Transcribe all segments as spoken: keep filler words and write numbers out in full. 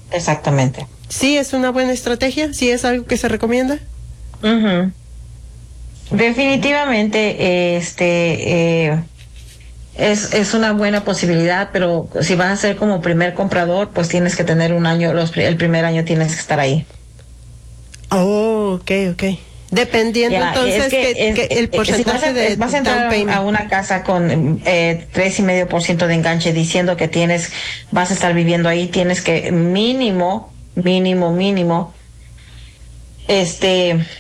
Exactamente. ¿Sí es una buena estrategia? ¿Sí es algo que se recomienda? Uh-huh. Definitivamente, este, eh, es, es una buena posibilidad, pero si vas a ser como primer comprador, pues tienes que tener un año, los, el primer año tienes que estar ahí. Oh, okay, okay. Dependiendo Yeah, entonces es que, que, es, que el porcentaje si vas a, de vas a entrar down payment. a una casa con eh, tres y medio por ciento de enganche diciendo que tienes, vas a estar viviendo ahí, tienes que mínimo, mínimo, mínimo, este,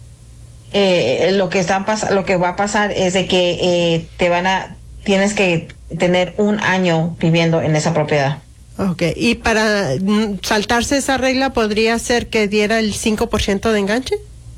eh, lo que están pas lo que va a pasar es de que eh, te van a, tienes que tener un año viviendo en esa propiedad. Okay, y para mm, saltarse esa regla podría ser que diera el cinco por ciento de enganche.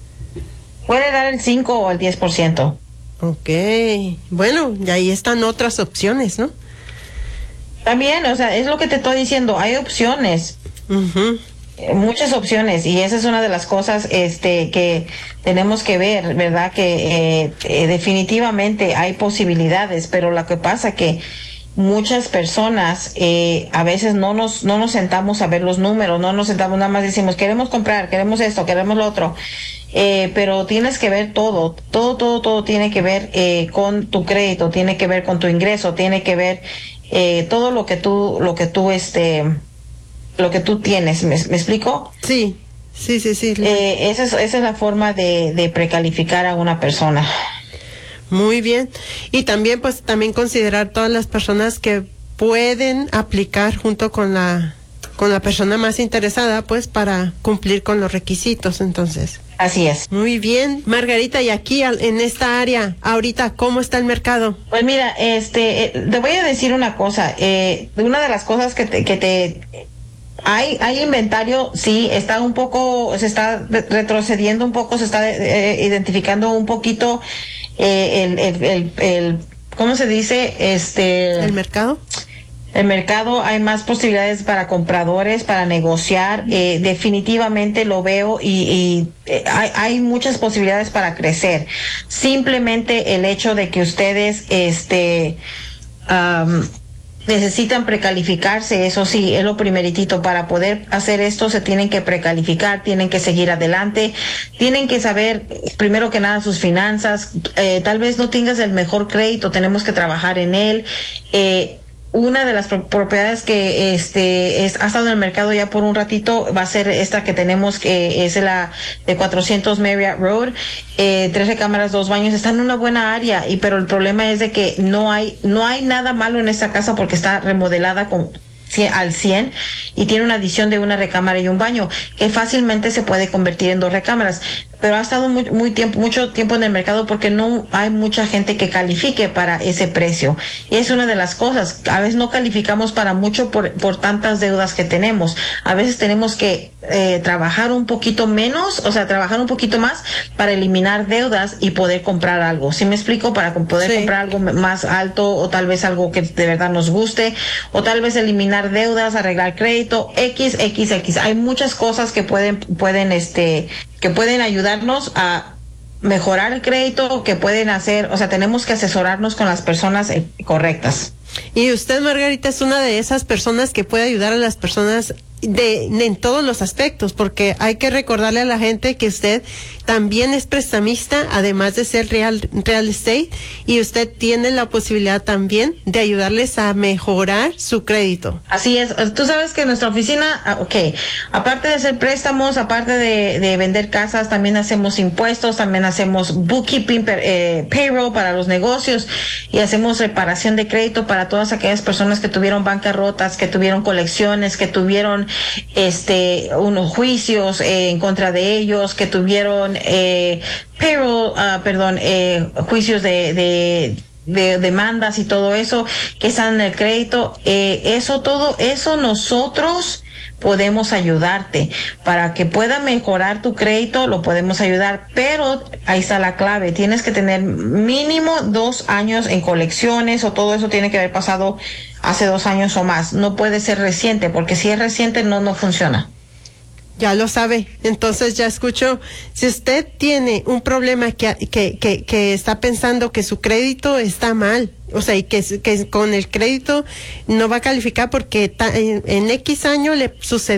Puede dar el cinco o el diez por ciento. Okay, bueno, y ahí están otras opciones, ¿no? También, o sea, es lo que te estoy diciendo, hay opciones. Uh-huh. Eh, muchas opciones, y esa es una de las cosas este que tenemos que ver, ¿verdad? Que eh, eh, definitivamente hay posibilidades, pero lo que pasa que muchas personas eh, a veces no nos no nos sentamos a ver los números, no nos sentamos, nada más decimos queremos comprar, queremos esto, queremos lo otro, eh, pero tienes que ver todo, todo, todo, todo tiene que ver eh, con tu crédito, tiene que ver con tu ingreso, tiene que ver eh, todo lo que tú, lo que tú este, lo que tú tienes, ¿me, me explico? Sí, sí, sí, sí. Eh, esa es, esa es la forma de, de precalificar a una persona. Muy bien. Y también, pues, también considerar todas las personas que pueden aplicar junto con la, con la persona más interesada, pues, para cumplir con los requisitos, entonces. Así es. Muy bien. Margarita, y aquí en esta área, ahorita, ¿cómo está el mercado? Pues mira, este, eh, te voy a decir una cosa. Eh, una de las cosas que te, que te hay, hay inventario, sí, está un poco, se está retrocediendo un poco, se está eh, identificando un poquito eh, el, el, el, el, ¿cómo se dice? Este. ¿El mercado? El mercado, hay más posibilidades para compradores, para negociar, eh, definitivamente lo veo y, y eh, hay, hay muchas posibilidades para crecer. Simplemente el hecho de que ustedes, este, um, necesitan precalificarse, eso sí, es lo primeritito. Para poder hacer esto se tienen que precalificar, tienen que seguir adelante, tienen que saber primero que nada sus finanzas, eh, tal vez no tengas el mejor crédito, tenemos que trabajar en él. Eh, Una de las pro propiedades que este es, ha estado en el mercado ya por un ratito va a ser esta que tenemos, que es la de cuatrocientos Marriott Road, eh, tres recámaras, dos baños, está en una buena área, y pero el problema es de que no hay no hay nada malo en esta casa porque está remodelada con al cien y tiene una adición de una recámara y un baño que fácilmente se puede convertir en dos recámaras, pero ha estado muy, muy tiempo, mucho tiempo en el mercado porque no hay mucha gente que califique para ese precio, y es una de las cosas. A veces no calificamos para mucho por, por tantas deudas que tenemos. A veces tenemos que eh, trabajar un poquito menos, o sea, trabajar un poquito más para eliminar deudas y poder comprar algo. ¿Sí me explico? Para poder sí. comprar algo más alto, o tal vez algo que de verdad nos guste, o tal vez eliminar deudas, arreglar crédito, X, X, X. Hay muchas cosas que pueden, pueden, este, que pueden ayudarnos a mejorar el crédito, que pueden hacer, o sea, tenemos que asesorarnos con las personas correctas. Y usted, Margarita, es una de esas personas que puede ayudar a las personas de, de en todos los aspectos, porque hay que recordarle a la gente que usted también es prestamista, además de ser real, real estate, y usted tiene la posibilidad también de ayudarles a mejorar su crédito. Así es. Tú sabes que nuestra oficina, ok, aparte de hacer préstamos, aparte de, de vender casas, también hacemos impuestos, también hacemos bookkeeping, eh, payroll para los negocios, y hacemos reparación de crédito para todas aquellas personas que tuvieron bancarrotas, que tuvieron colecciones, que tuvieron este unos juicios eh, en contra de ellos, que tuvieron eh, payroll, uh, perdón, eh, juicios de, de de demandas y todo eso, que están en el crédito, eh, eso todo eso nosotros podemos ayudarte para que pueda mejorar tu crédito, lo podemos ayudar, pero ahí está la clave, tienes que tener mínimo dos años en colecciones, o todo eso tiene que haber pasado hace dos años o más, no puede ser reciente, porque si es reciente no, no funciona. Ya lo sabe, entonces ya escuchó. Si usted tiene un problema que, que, que, que está pensando que su crédito está mal, o sea, y que, que con el crédito no va a calificar porque ta, en, en X año le sucedió